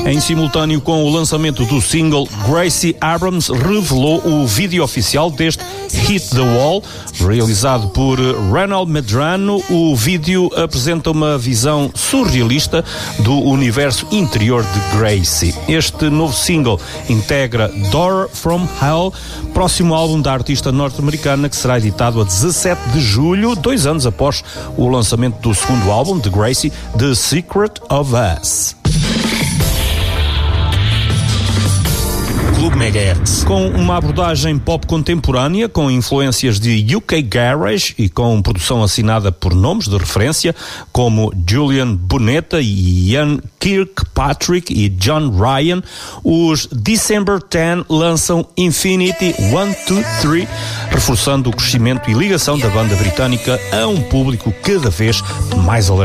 Em simultâneo com o lançamento do single, Gracie Abrams revelou o vídeo oficial deste Hit the Wall, realizado por Ronald Medrano. O vídeo apresenta uma visão surrealista do universo interior de Gracie. Este novo single integra Door from Hell, próximo álbum da artista norte-americana, que será editado a 17 de julho, 2 anos após o lançamento do segundo álbum de Gracie, The Secret of Us. Clube Megahertz. Com uma abordagem pop contemporânea, com influências de UK Garage e com produção assinada por nomes de referência como Julian Bunetta, Ian Kirkpatrick e John Ryan, os December 10 lançam Infinity 1, 2, 3, reforçando o crescimento e ligação da banda britânica a um público cada vez mais alargado.